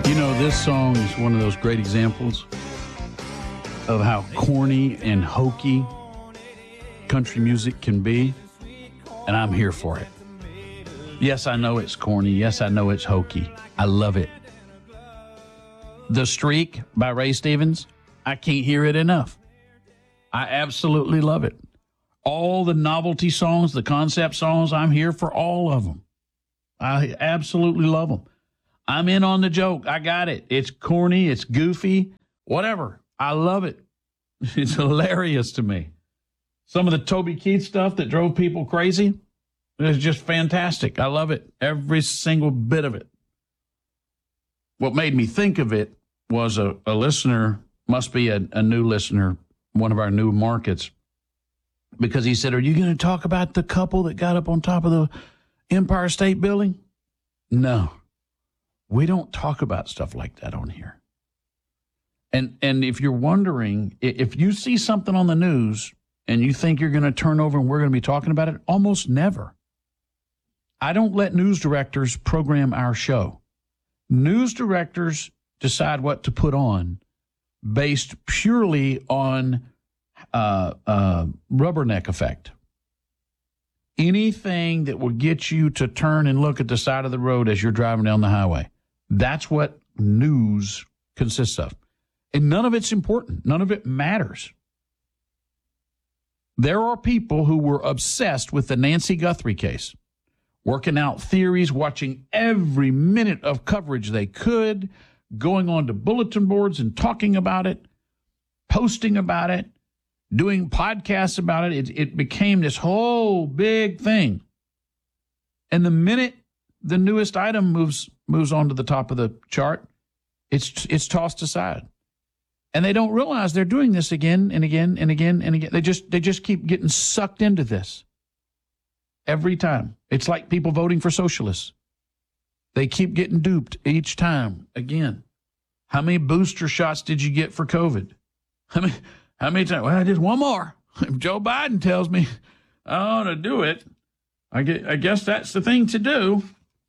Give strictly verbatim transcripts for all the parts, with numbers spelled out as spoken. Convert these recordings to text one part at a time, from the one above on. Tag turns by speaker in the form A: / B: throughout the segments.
A: You know, this song is one of those great examples of how corny and hokey country music can be, and I'm here for it. Yes, I know it's corny. Yes, I know it's hokey. I love it. The Streak by Ray Stevens, I can't hear it enough. I absolutely love it. All the novelty songs, the concept songs, I'm here for all of them. I absolutely love them. I'm in on the joke. I got it. It's corny. It's goofy. Whatever. I love it. It's hilarious to me. Some of the Toby Keith stuff that drove people crazy is just fantastic. I love it. Every single bit of it. What made me think of it was a, a listener, must be a, a new listener, one of our new markets, because he said, are you going to talk about the couple that got up on top of the Empire State Building? No, we don't talk about stuff like that on here. And and if you're wondering, if you see something on the news and you think you're going to turn over and we're going to be talking about it, almost never. I don't let news directors program our show. News directors decide what to put on based purely on uh, uh, rubberneck effect. Anything that will get you to turn and look at the side of the road as you're driving down the highway. That's what news consists of. And none of it's important. None of it matters. There are people who were obsessed with the Nancy Guthrie case, working out theories, watching every minute of coverage they could, going on to bulletin boards and talking about it, posting about it, doing podcasts about it. It, it became this whole big thing. And the minute the newest item moves moves onto the top of the chart, it's it's tossed aside. And they don't realize they're doing this again and again and again and again. They just they just keep getting sucked into this every time. It's like people voting for socialists. They keep getting duped each time again. How many booster shots did you get for COVID? How many, how many times? Well, I did one more. If Joe Biden tells me I ought to do it, I, get, I guess that's the thing to do.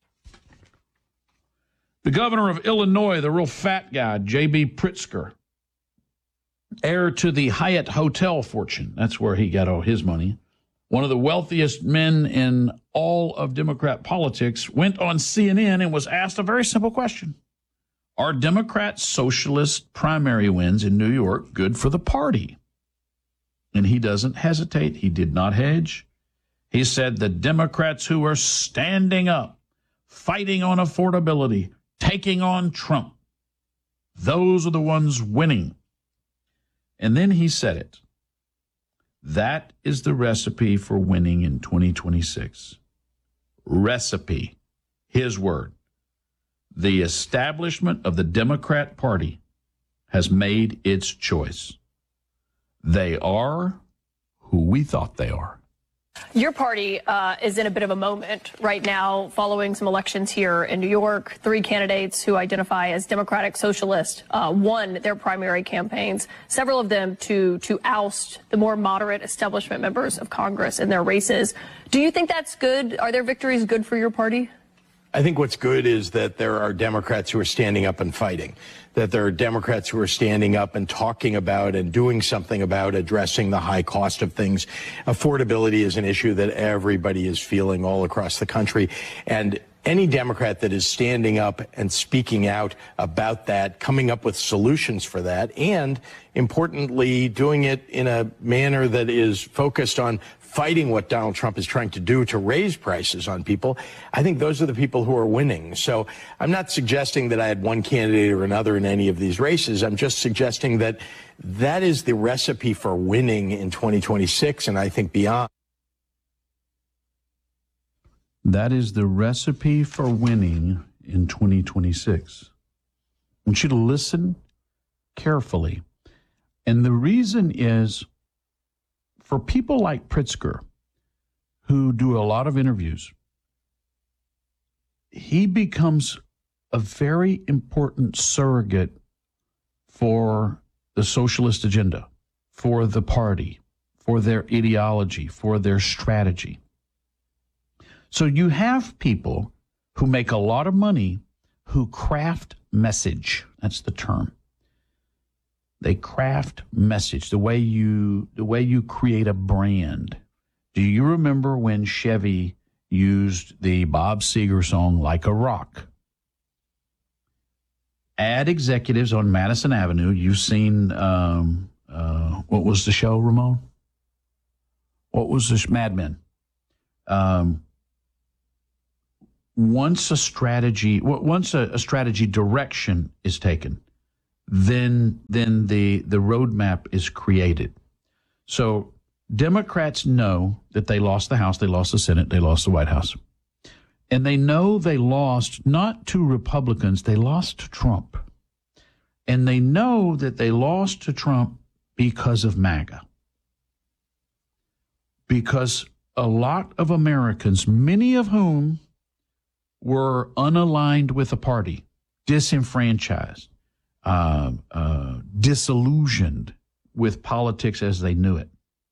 A: The governor of Illinois, the real fat guy, J B Pritzker, heir to the Hyatt Hotel fortune. That's where he got all his money. One of the wealthiest men in all of Democrat politics went on C N N and was asked a very simple question. Are Democrat socialist primary wins in New York good for the party? And he doesn't hesitate. He did not hedge. He said the Democrats who are standing up, fighting on affordability, taking on Trump, those are the ones winning. And then he said it. That is the recipe for winning in twenty twenty-six. Recipe, his word. The establishment of the Democrat Party has made its choice. They are who we thought they are.
B: Your party uh, is in a bit of a moment right now following some elections here in New York. Three candidates who identify as Democratic Socialist uh, won their primary campaigns, several of them to, to oust the more moderate establishment members of Congress in their races. Do you think that's good? Are their victories good for your party?
C: I think what's good is that there are Democrats who are standing up and fighting, that there are Democrats who are standing up and talking about and doing something about addressing the high cost of things. Affordability is an issue that everybody is feeling all across the country. And any Democrat that is standing up and speaking out about that, coming up with solutions for that, and importantly, doing it in a manner that is focused on fighting what Donald Trump is trying to do to raise prices on people, I think those are the people who are winning. So I'm not suggesting that I had one candidate or another in any of these races. I'm just suggesting that that is the recipe for winning in twenty twenty-six and I think beyond.
A: That is the recipe for winning in twenty twenty-six. I want you to listen carefully. And the reason is, for people like Pritzker, who do a lot of interviews, he becomes a very important surrogate for the socialist agenda, for the party, for their ideology, for their strategy. So you have people who make a lot of money who craft message. That's the term. They craft message, the way you the way you create a brand. Do you remember when Chevy used the Bob Seger song Like a Rock? Ad executives on Madison Avenue, you've seen, um, uh, what was the show, Ramon? What was this, Mad Men? Um, once a strategy, once a, a strategy direction is taken, then then the the roadmap is created. So Democrats know that they lost the House, they lost the Senate, they lost the White House. And they know they lost not to Republicans, they lost to Trump. And they know that they lost to Trump because of MAGA. Because a lot of Americans, many of whom were unaligned with the party, disenfranchised, uh, uh, disillusioned with politics as they knew it,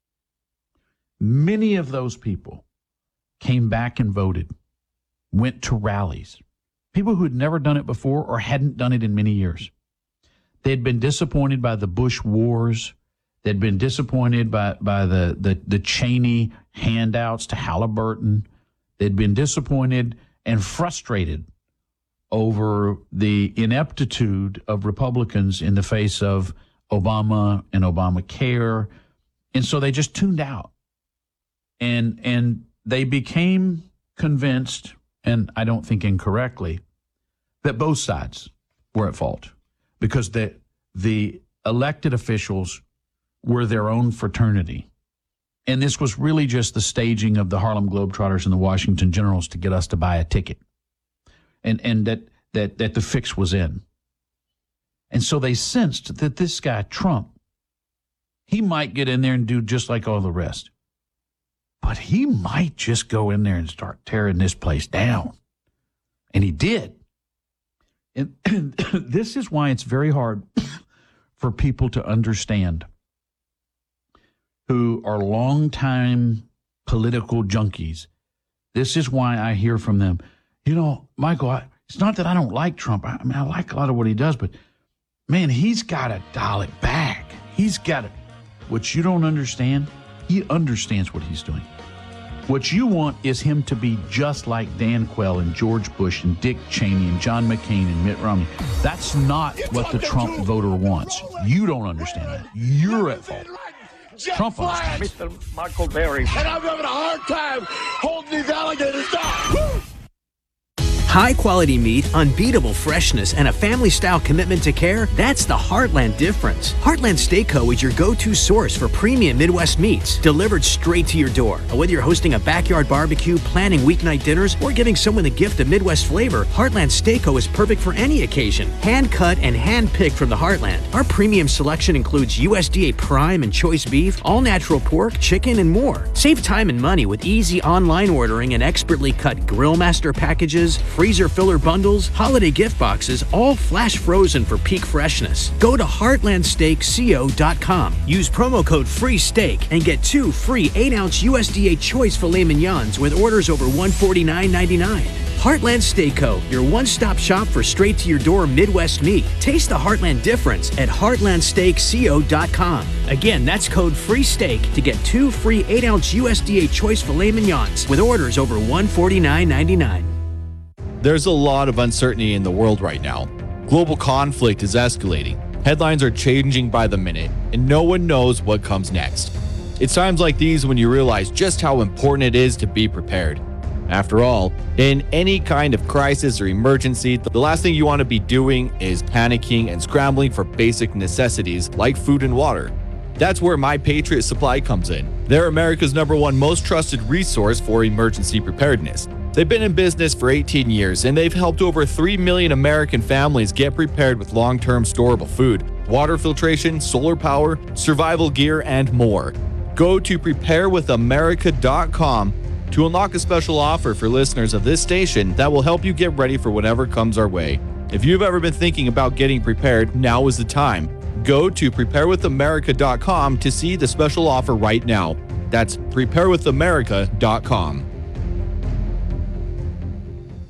A: many of those people came back and voted, went to rallies. People who had never done it before or hadn't done it in many years. They'd been disappointed by the Bush wars. They'd been disappointed by, by the, the, the Cheney handouts to Halliburton. They'd been disappointed and frustrated over the ineptitude of Republicans in the face of Obama and Obamacare. And so they just tuned out. And and they became convinced, and I don't think incorrectly, that both sides were at fault because the the elected officials were their own fraternity. And this was really just the staging of the Harlem Globetrotters and the Washington Generals to get us to buy a ticket. And and that that that the fix was in. And so they sensed that this guy, Trump, he might get in there and do just like all the rest. But he might just go in there and start tearing this place down. And he did. And, and this is why it's very hard for people to understand who are longtime political junkies. This is why I hear from them, you know, Michael, I, it's not that I don't like Trump. I, I mean, I like a lot of what he does, but, man, he's got to dial it back. He's got to. What you don't understand, he understands what he's doing. What you want is him to be just like Dan Quayle and George Bush and Dick Cheney and John McCain and Mitt Romney. That's not what the Trump voter wants. You don't understand that. You're at fault. Trump understands.
D: Mister Michael Berry. And I'm having a hard time holding these alligators down. Woo!
E: High quality meat, unbeatable freshness, and a family style commitment to care, that's the Heartland difference. Heartland Steak Co. is your go-to source for premium Midwest meats, delivered straight to your door. And whether you're hosting a backyard barbecue, planning weeknight dinners, or giving someone the gift of Midwest flavor, Heartland Steak Co. is perfect for any occasion. Hand cut and hand picked from the Heartland. Our premium selection includes U S D A prime and choice beef, all natural pork, chicken, and more. Save time and money with easy online ordering and expertly cut Grill Master packages, freezer filler bundles, holiday gift boxes, all flash frozen for peak freshness. Go to heartland steak co dot com. Use promo code FREESTEAK and get two free eight ounce U S D A choice filet mignons with orders over one forty-nine ninety-nine. Heartland Steak Co., your one-stop shop for straight-to-your-door Midwest meat. Taste the Heartland difference at heartland steak co dot com. Again, that's code FREESTEAK to get two free eight ounce U S D A choice filet mignons with orders over one forty-nine ninety-nine.
F: There's a lot of uncertainty in the world right now. Global conflict is escalating. Headlines are changing by the minute, and no one knows what comes next. It's times like these when you realize just how important it is to be prepared. After all, in any kind of crisis or emergency, the last thing you want to be doing is panicking and scrambling for basic necessities like food and water. That's where My Patriot Supply comes in. They're America's number one most trusted resource for emergency preparedness. They've been in business for eighteen years, and they've helped over three million American families get prepared with long-term storable food, water filtration, solar power, survival gear, and more. Go to prepare with america dot com to unlock a special offer for listeners of this station that will help you get ready for whatever comes our way. If you've ever been thinking about getting prepared, now is the time. Go to prepare with america dot com to see the special offer right now. That's prepare with america dot com.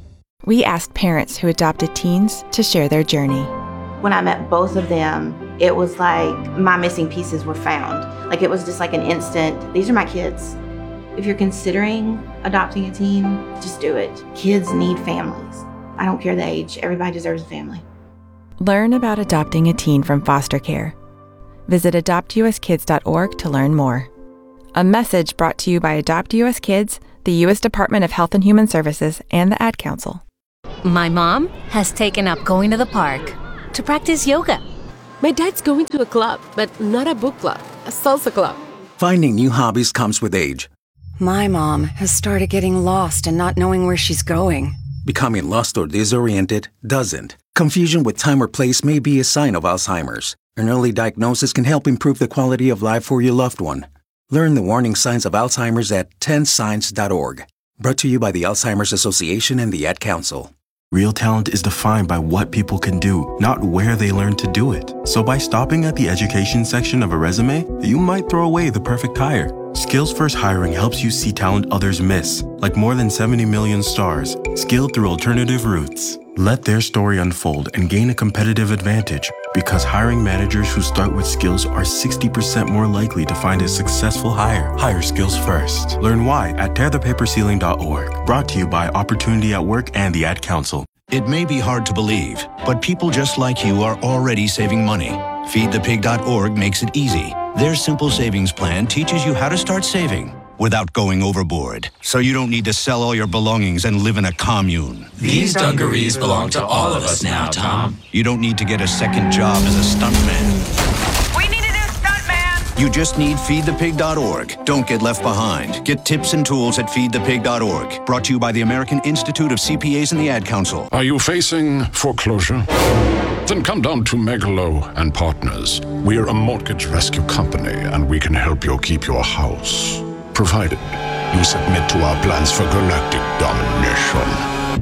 G: We asked parents who adopted teens to share their journey.
H: When I met both of them, it was like my missing pieces were found. Like it was just like an instant, these are my kids. If you're considering adopting a teen, just do it. Kids need families. I don't care the age, everybody deserves a family.
G: Learn about adopting a teen from foster care. Visit adopt u s kids dot org to learn more. A message brought to you by Adopt U S Kids, the U S Department of Health and Human Services, and the Ad Council.
I: My mom has taken up going to the park to practice yoga.
J: My dad's going to a club, but not a book club, a salsa club.
K: Finding new hobbies comes with age.
L: My mom has started getting lost and not knowing where she's going.
K: Becoming lost or disoriented doesn't. Confusion with time or place may be a sign of Alzheimer's. An early diagnosis can help improve the quality of life for your loved one. Learn the warning signs of Alzheimer's at ten signs dot org. Brought to you by the Alzheimer's Association and the Ad Council.
M: Real talent is defined by what people can do, not where they learn to do it. So by stopping at the education section of a resume, you might throw away the perfect hire. Skills First Hiring helps you see talent others miss, like more than seventy million stars, skilled through alternative routes. Let their story unfold and gain a competitive advantage, because hiring managers who start with skills are sixty percent more likely to find a successful hire. Hire skills first. Learn why at tear the paper ceiling dot org. Brought to you by Opportunity at Work and the Ad Council.
N: It may be hard to believe, but people just like you are already saving money. feed the pig dot org makes it easy. Their simple savings plan teaches you how to start saving without going overboard, so you don't need to sell all your belongings and live in a commune.
O: These dungarees belong to all of us now, Tom.
N: You don't need to get a second job as a stuntman.
P: We need a new stuntman!
N: You just need feed the pig dot org. Don't get left behind. Get tips and tools at feed the pig dot org. Brought to you by the American Institute of C P As and the Ad Council.
Q: Are you facing foreclosure? Then come down to Megalo and Partners. We're a mortgage rescue company, and we can help you keep your house, provided you submit to our plans for galactic domination.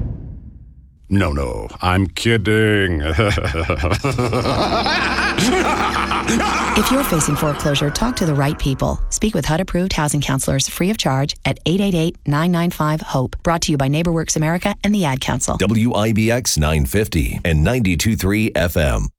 Q: No, no, I'm kidding.
R: If you're facing foreclosure, talk to the right people. Speak with H U D-approved housing counselors free of charge at eight eight eight, nine nine five, HOPE. Brought to you by NeighborWorks America and the Ad Council.
S: W I B X nine fifty and ninety-two point three F M.